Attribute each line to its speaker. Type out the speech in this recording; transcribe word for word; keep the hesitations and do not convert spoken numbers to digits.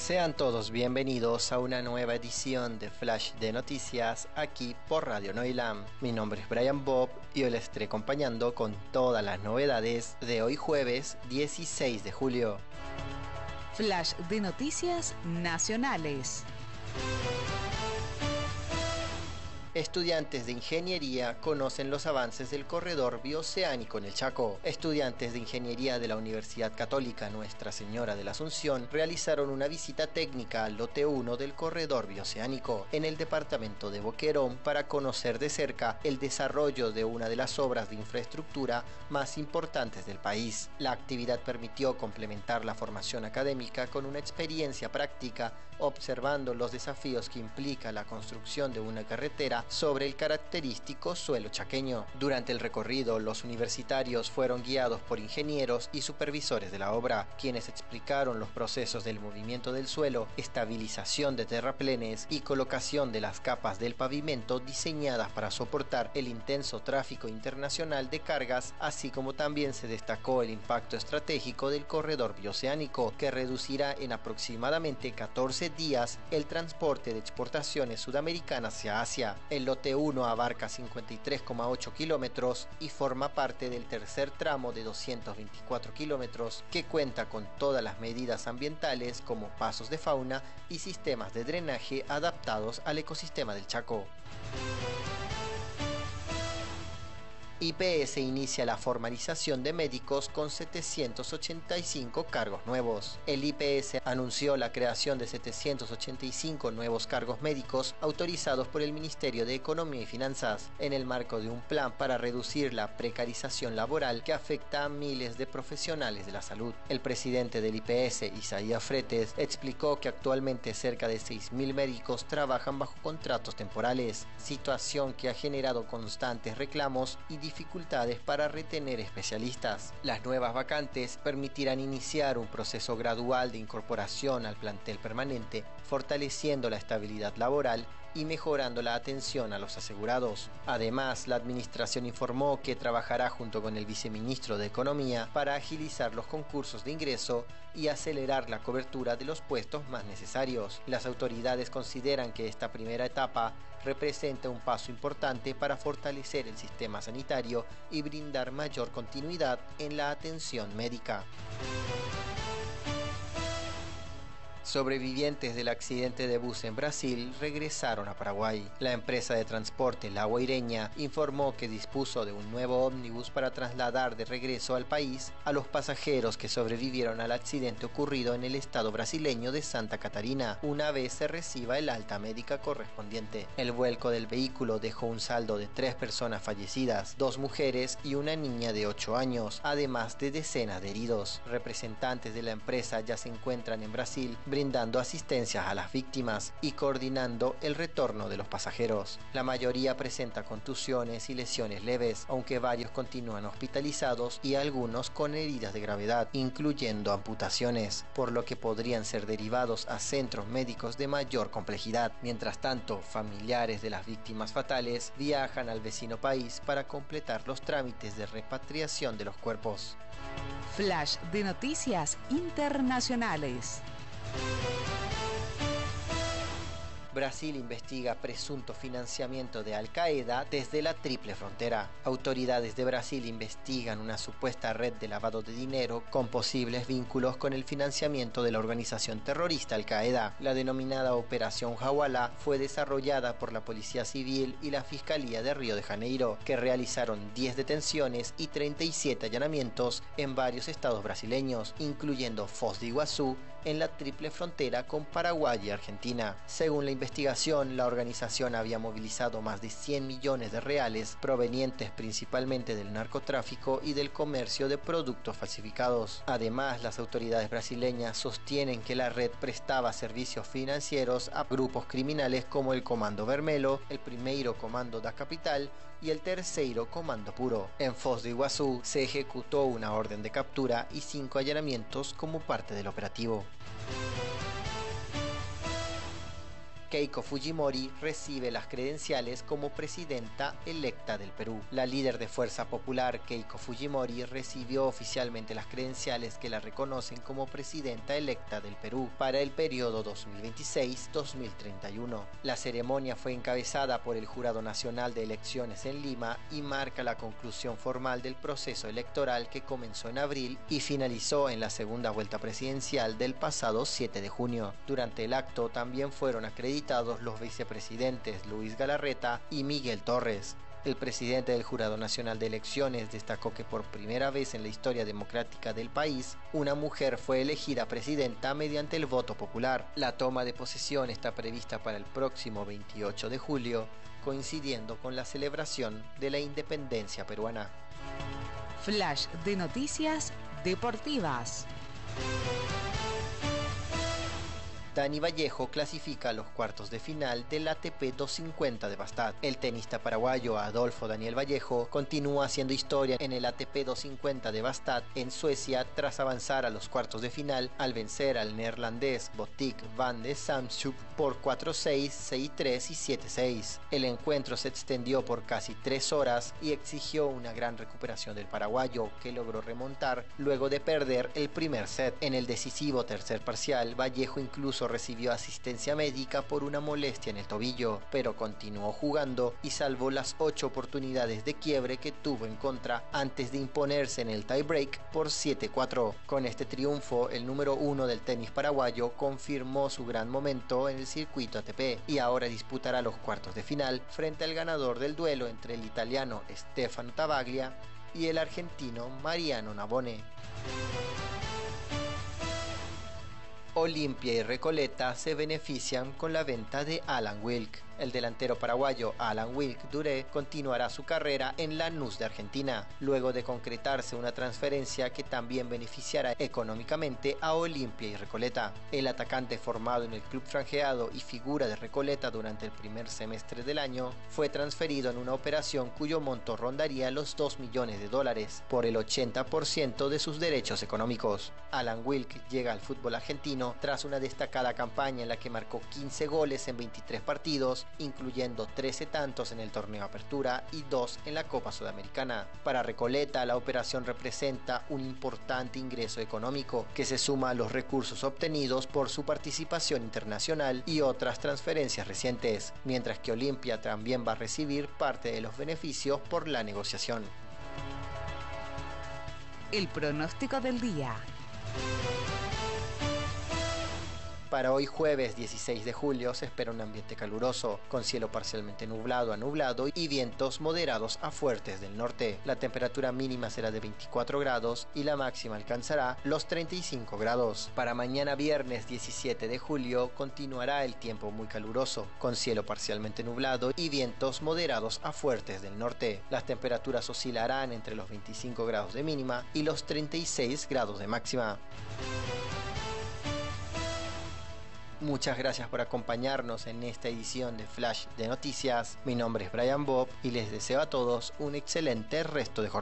Speaker 1: Sean todos bienvenidos a una nueva edición de Flash de Noticias aquí por Radio Noilam. Mi nombre es Brian Bob y hoy les estaré acompañando con todas las novedades de hoy jueves dieciséis de julio.
Speaker 2: Flash de Noticias Nacionales.
Speaker 1: Estudiantes de ingeniería conocen los avances del corredor bioceánico en el Chaco. Estudiantes de ingeniería de la Universidad Católica Nuestra Señora de la Asunción realizaron una visita técnica al lote uno del corredor bioceánico en el departamento de Boquerón para conocer de cerca el desarrollo de una de las obras de infraestructura más importantes del país. La actividad permitió complementar la formación académica con una experiencia práctica, observando los desafíos que implica la construcción de una carretera sobre el característico suelo chaqueño. Durante el recorrido, los universitarios fueron guiados por ingenieros y supervisores de la obra, quienes explicaron los procesos del movimiento del suelo, estabilización de terraplenes y colocación de las capas del pavimento diseñadas para soportar el intenso tráfico internacional de cargas, así como también se destacó el impacto estratégico del corredor bioceánico, que reducirá en aproximadamente catorce días el transporte de exportaciones sudamericanas hacia Asia. El lote uno abarca cincuenta y tres coma ocho kilómetros y forma parte del tercer tramo de doscientos veinticuatro kilómetros, que cuenta con todas las medidas ambientales como pasos de fauna y sistemas de drenaje adaptados al ecosistema del Chaco. I P S inicia la formalización de médicos con setecientos ochenta y cinco cargos nuevos. El I P S anunció la creación de setecientos ochenta y cinco nuevos cargos médicos autorizados por el Ministerio de Economía y Finanzas, en el marco de un plan para reducir la precarización laboral que afecta a miles de profesionales de la salud. El presidente del I P S, Isaías Fretes, explicó que actualmente cerca de seis mil médicos trabajan bajo contratos temporales, situación que ha generado constantes reclamos y dificultades para retener especialistas. Las nuevas vacantes permitirán iniciar un proceso gradual de incorporación al plantel permanente, fortaleciendo la estabilidad laboral y mejorando la atención a los asegurados. Además, la administración informó que trabajará junto con el viceministro de Economía para agilizar los concursos de ingreso y acelerar la cobertura de los puestos más necesarios. Las autoridades consideran que esta primera etapa representa un paso importante para fortalecer el sistema sanitario y brindar mayor continuidad en la atención médica. Sobrevivientes del accidente de bus en Brasil regresaron a Paraguay. La empresa de transporte La Guaireña informó que dispuso de un nuevo ómnibus para trasladar de regreso al país a los pasajeros que sobrevivieron al accidente ocurrido en el estado brasileño de Santa Catarina, una vez se reciba el alta médica correspondiente. El vuelco del vehículo dejó un saldo de tres personas fallecidas, dos mujeres y una niña de ocho años, además de decenas de heridos. Representantes de la empresa ya se encuentran en Brasil brindando asistencia a las víctimas y coordinando el retorno de los pasajeros. La mayoría presenta contusiones y lesiones leves, aunque varios continúan hospitalizados y algunos con heridas de gravedad, incluyendo amputaciones, por lo que podrían ser derivados a centros médicos de mayor complejidad. Mientras tanto, familiares de las víctimas fatales viajan al vecino país para completar los trámites de repatriación de los cuerpos.
Speaker 2: Flash de Noticias Internacionales.
Speaker 1: Brasil investiga presunto financiamiento de Al Qaeda desde la Triple Frontera. Autoridades de Brasil investigan una supuesta red de lavado de dinero con posibles vínculos con el financiamiento de la organización terrorista Al Qaeda. La denominada Operación Hawala fue desarrollada por la Policía Civil y la Fiscalía de Río de Janeiro, que realizaron diez detenciones y treinta y siete allanamientos en varios estados brasileños, incluyendo Foz de Iguazú, en la Triple Frontera con Paraguay y Argentina. Según la investigación, la organización había movilizado más de cien millones de reales provenientes principalmente del narcotráfico y del comercio de productos falsificados. Además, las autoridades brasileñas sostienen que la red prestaba servicios financieros a grupos criminales como el Comando Vermelho, el Primeiro Comando da Capital y el Terceiro Comando Puro. En Foz de Iguazú se ejecutó una orden de captura y cinco allanamientos como parte del operativo. Keiko Fujimori recibe las credenciales como presidenta electa del Perú. La líder de Fuerza Popular, Keiko Fujimori, recibió oficialmente las credenciales que la reconocen como presidenta electa del Perú para el periodo dos mil veintiséis a dos mil treinta y uno. La ceremonia fue encabezada por el Jurado Nacional de Elecciones en Lima y marca la conclusión formal del proceso electoral que comenzó en abril y finalizó en la segunda vuelta presidencial del pasado siete de junio. Durante el acto también fueron acreditados los vicepresidentes Luis Galarreta y Miguel Torres. El presidente del Jurado Nacional de Elecciones destacó que por primera vez en la historia democrática del país, una mujer fue elegida presidenta mediante el voto popular. La toma de posesión está prevista para el próximo veintiocho de julio, coincidiendo con la celebración de la independencia peruana.
Speaker 2: Flash de noticias deportivas.
Speaker 1: Dani Vallejo clasifica a los cuartos de final del A T P doscientos cincuenta de Bastad. El tenista paraguayo Adolfo Daniel Vallejo continúa haciendo historia en el A T P doscientos cincuenta de Bastad en Suecia tras avanzar a los cuartos de final al vencer al neerlandés Botic van de Zandschulp por cuatro seis, seis tres y siete seis. El encuentro se extendió por casi tres horas y exigió una gran recuperación del paraguayo, que logró remontar luego de perder el primer set. En el decisivo tercer parcial, Vallejo incluso recibió asistencia médica por una molestia en el tobillo, pero continuó jugando y salvó las ocho oportunidades de quiebre que tuvo en contra antes de imponerse en el tiebreak por siete cuatro. Con este triunfo, el número uno del tenis paraguayo confirmó su gran momento en el circuito A T P y ahora disputará los cuartos de final frente al ganador del duelo entre el italiano Stefano Tavaglia y el argentino Mariano Navone. Olimpia y Recoleta se benefician con la venta de Alan Wilk. El delantero paraguayo Alan Wilk Duré continuará su carrera en Lanús de Argentina, luego de concretarse una transferencia que también beneficiará económicamente a Olimpia y Recoleta. El atacante, formado en el club franjeado y figura de Recoleta durante el primer semestre del año, fue transferido en una operación cuyo monto rondaría los dos millones de dólares, por el ochenta por ciento de sus derechos económicos. Alan Wilk llega al fútbol argentino tras una destacada campaña en la que marcó quince goles en veintitrés partidos, incluyendo trece tantos en el torneo Apertura y dos en la Copa Sudamericana. Para Recoleta, la operación representa un importante ingreso económico que se suma a los recursos obtenidos por su participación internacional y otras transferencias recientes, mientras que Olimpia también va a recibir parte de los beneficios por la negociación.
Speaker 2: El pronóstico del día.
Speaker 1: Para hoy jueves dieciséis de julio se espera un ambiente caluroso, con cielo parcialmente nublado a nublado y vientos moderados a fuertes del norte. La temperatura mínima será de veinticuatro grados y la máxima alcanzará los treinta y cinco grados. Para mañana viernes diecisiete de julio continuará el tiempo muy caluroso, con cielo parcialmente nublado y vientos moderados a fuertes del norte. Las temperaturas oscilarán entre los veinticinco grados de mínima y los treinta y seis grados de máxima. Muchas gracias por acompañarnos en esta edición de Flash de Noticias. Mi nombre es Brian Bob y les deseo a todos un excelente resto de jornada.